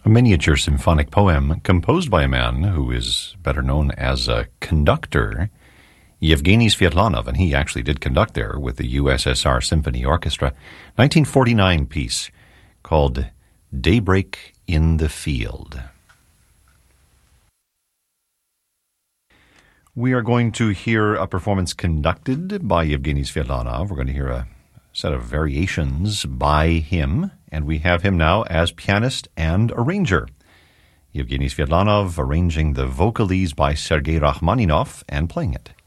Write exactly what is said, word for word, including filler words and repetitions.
a miniature symphonic poem composed by a man who is better known as a conductor, Yevgeny Sviatlanov, and he actually did conduct there with the U S S R Symphony Orchestra. nineteen forty-nine piece called Daybreak in the Field. We are going to hear a performance conducted by Yevgeny Sviatlanov. We're going to hear a set of variations by him, and we have him now as pianist and arranger. Yevgeny Sviatlanov arranging the Vocalese by Sergei Rachmaninoff and playing it.